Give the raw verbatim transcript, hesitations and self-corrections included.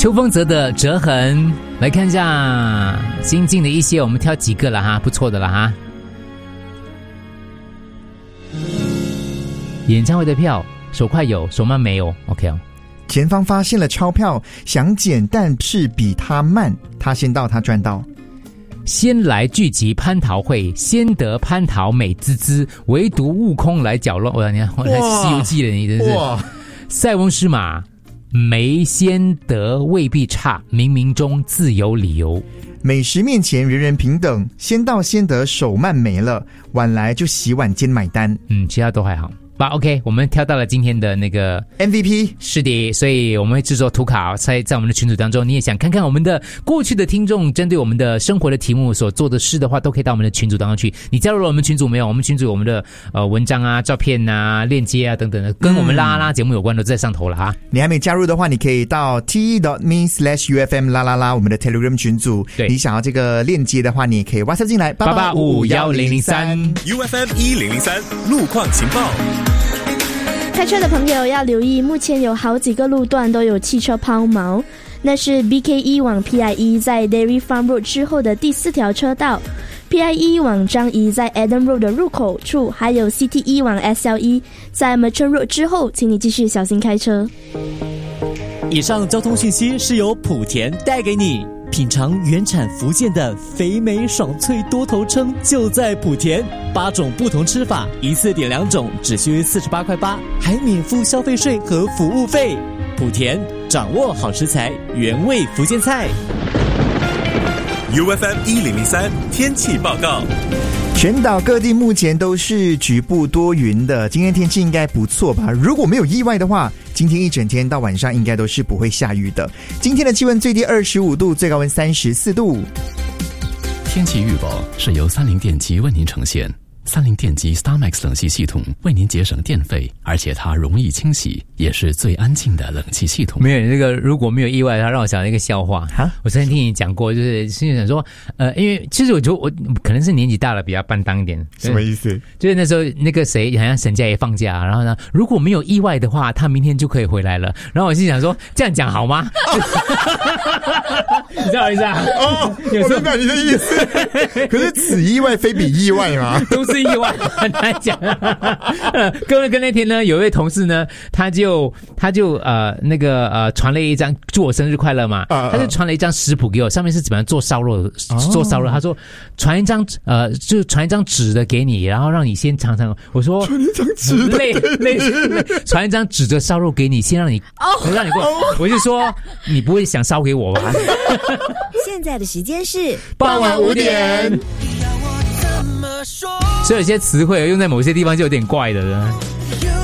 邱锋泽的折痕，来看一下新进的一些，我们挑几个了哈，不错的了哈。演唱会的票，手快有，手慢没有 ，OK 哦。 前方发现了钞票，想捡但是比他慢，他先到他赚到。 先来聚集蟠桃会，先得蟠桃美滋滋，唯独悟空来搅乱。我你看，我来《西游记》了，你真是。塞翁失马，没先得未必差，冥冥中自有理由。 美食面前人人平等，先到先得手慢没了，晚来就洗碗兼买单。 嗯，其他都还好。吧 OK， 我们挑到了今天的那个 M V P， 是的，所以我们会制作图卡在在我们的群组当中。你也想看看我们的过去的听众针对我们的生活的题目所做的事的话，都可以到我们的群组当中去。你加入了我们群组没有？我们群组有我们的呃文章啊、照片啊、链接啊等等的，跟我们啦啦啦节目有关的都在上头了哈。 你还没加入的话，你可以到 t.me slash ufm 啦啦啦我们的 Telegram 群组。 对， 你想要这个链接的话，你也可以 WhatsApp 进来八八五一零零三 U F M 一零零三路况情报。 开车的朋友要留意，目前有好几个路段都有汽车抛锚，那是 B K E 往 P I E 在 Dairy Farm Road 之后的第四条车道， P I E 往樟宜在 Adam Road 的入口处，还有 C T E 往 S L E 在 Merchant Road 之后，请你继续小心开车。 以上交通讯息是由莆田带给你。品尝原产福建的肥美爽脆多头称，就在莆田。八种不同吃法，一次点两种，只需四十八块八，还免付消费税和服务费。莆田，掌握好食材，原味福建菜。 U F M 一零零三天气报告。 全岛各地目前都是局部多云的，今天天气应该不错吧？如果没有意外的话，今天一整天到晚上应该都是不会下雨的。今天的气温最低二十五度，最高温三十四度。 天气预报是由三菱电机为您呈现。三菱电机 StarMax 冷气系统为您节省电费，而且它容易清洗，也是最安静的冷气系统。 没有这个，如果没有意外，它让我想到一个笑话。我之前听你讲过，就是心里想说，呃，因为其实我觉得我可能是年纪大了，比较半当一点。 什么意思？就是那时候那个谁，好像沈佳宜放假，然后呢，如果没有意外的话，他明天就可以回来了。然后我心想说，这样讲好吗？你知道我意思啊？ 哦，我明白你的意思。可是此意外非彼意外嘛， 都是。意外很难讲。跟跟那天呢，有一位同事呢，他就他就呃那个呃传了一张祝我生日快乐嘛，啊、他就传了一张食谱给我，上面是怎么样做烧肉，哦、做烧肉。他说传一张呃就传一张纸的给你，然后让你先尝尝。我说传一张纸的， 类类类传一张纸的烧肉给你，先让你哦让你过。哦、我就说你不会想烧给我吧？ 现在的时间是傍晚五点。所以有些词汇用在某些地方就有点怪的了。